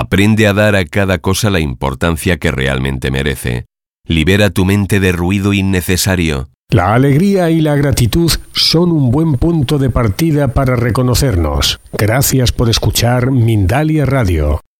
Aprende a dar a cada cosa la importancia que realmente merece. Libera tu mente de ruido innecesario. La alegría y la gratitud son un buen punto de partida para reconocernos. Gracias por escuchar Mindalia Radio.